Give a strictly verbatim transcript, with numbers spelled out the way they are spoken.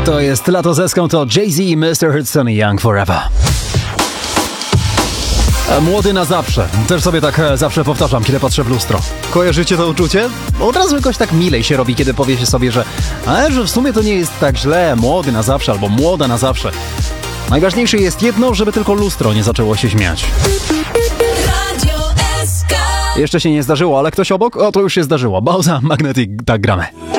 To jest Lato Zeską, to Jay-Z i mister Hudson i Young Forever. Młody na zawsze. Też sobie tak zawsze powtarzam, kiedy patrzę w lustro. Kojarzycie to uczucie? Od razu jakoś tak milej się robi, kiedy powie się sobie, że, ale że w sumie to nie jest tak źle, młody na zawsze albo młoda na zawsze. Najważniejsze jest jedno, żeby tylko lustro nie zaczęło się śmiać. Jeszcze się nie zdarzyło, ale ktoś obok? O, to już się zdarzyło. Bauza, Magnetic, tak gramy.